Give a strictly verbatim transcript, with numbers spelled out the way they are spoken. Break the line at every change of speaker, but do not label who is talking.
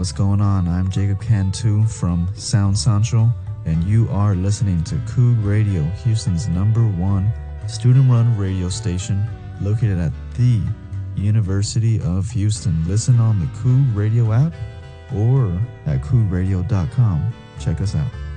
what's going on? I'm Jacob Cantu from Sound Central, and you are listening to Coog Radio, Houston's number one student-run radio station located at the University of Houston. Listen on the Coog Radio app or at coog radio dot com. Check us out.